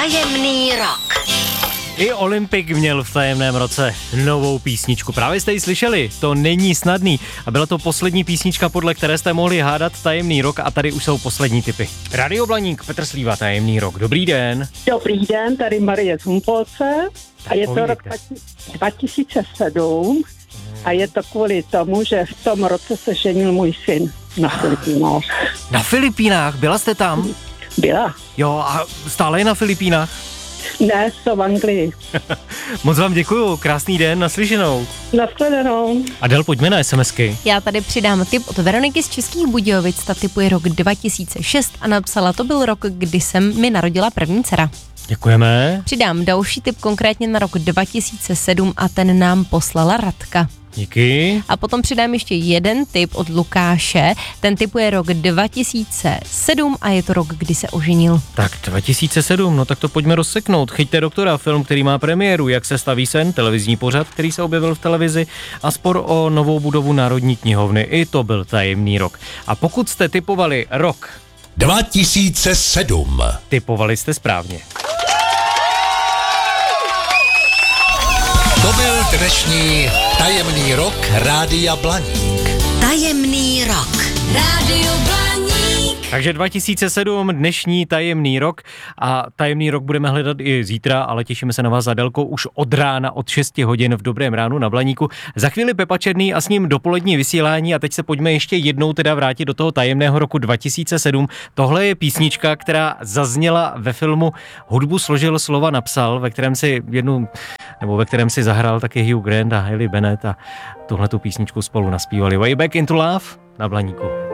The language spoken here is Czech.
Tajemný rok. I Olympik měl v tajemném roce novou písničku. Právě jste ji slyšeli, to není snadný. A byla to poslední písnička, podle které jste mohli hádat tajemný rok a tady už jsou poslední tipy. Radio Blaník, Petr Slíva, tajemný rok. Dobrý den. Dobrý den, tady Marie z Humpolce a je to rok 2007 a je to kvůli tomu, že v tom roce se ženil můj syn na Filipínách. Na Filipínách, byla jste tam? Byla. Jo, a stále je na Filipínách? Ne, jsou v Anglii. Moc vám děkuju, krásný den, naslyšenou. Nashledanou. Adel, pojďme na SMSky. Já tady přidám tip od Veroniky z Českých Budějovic, ta tipuje rok 2006 a napsala, to byl rok, kdy jsem mi narodila první dcera. Děkujeme. Přidám další tip konkrétně na rok 2007 a ten nám poslala Radka. Díky. A potom přidám ještě jeden tip od Lukáše, ten tipuje rok 2007 a je to rok, kdy se oženil. Tak 2007, no tak to pojďme rozseknout. Chyťte doktora, film, který má premiéru, Jak se staví sen, televizní pořad, který se objevil v televizi a spor o novou budovu Národní knihovny. I to byl tajemný rok. A pokud jste tipovali rok 2007, tipovali jste správně. to byl dnešní tajemný rok Rádia Blaník. Tajemný rok. Rádio Blaník. Takže 2007, dnešní tajemný rok a tajemný rok budeme hledat i zítra, ale těšíme se na vás, Adelko, už od rána od 6 hodin v Dobrém ránu na Blaníku. Za chvíli Pepa Černý a s ním dopolední vysílání a teď se pojďme ještě jednou teda vrátit do toho tajemného roku 2007. Tohle je písnička, která zazněla ve filmu Hudbu složil, slova napsal, ve kterém si zahrál taky Hugh Grant a Hayley Bennett a tuhletu písničku spolu naspívali. Way Back into Love na Blaníku.